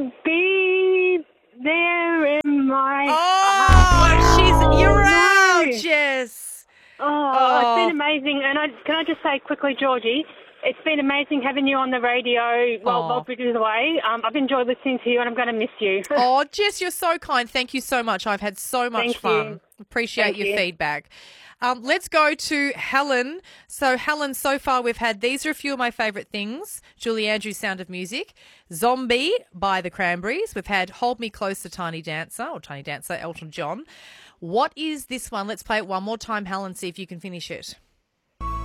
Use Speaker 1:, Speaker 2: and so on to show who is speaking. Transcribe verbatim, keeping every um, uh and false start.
Speaker 1: you'll be there in my
Speaker 2: Oh,
Speaker 1: heart.
Speaker 2: she's you're
Speaker 1: no.
Speaker 2: out, Jess.
Speaker 1: Oh,
Speaker 2: Oh.
Speaker 1: it's been amazing. And I, can I just say quickly, Georgie, it's been amazing having you on the radio while
Speaker 2: Oh.
Speaker 1: Bob Bridges away. Um, I've enjoyed listening to you, and I'm going to miss you.
Speaker 2: Oh, Jess, you're so kind. Thank you so much. I've had so much
Speaker 1: Thank
Speaker 2: fun.
Speaker 1: you.
Speaker 2: Appreciate
Speaker 1: Thank
Speaker 2: your
Speaker 1: you.
Speaker 2: feedback. Um, let's go to Helen. So, Helen, so far we've had These Are a Few of My Favourite Things, Julie Andrews' Sound of Music, Zombie by the Cranberries. We've had Hold Me Closer, Tiny Dancer, or Tiny Dancer, Elton John. What is this one? Let's play it one more time, Helen, see if you can finish it.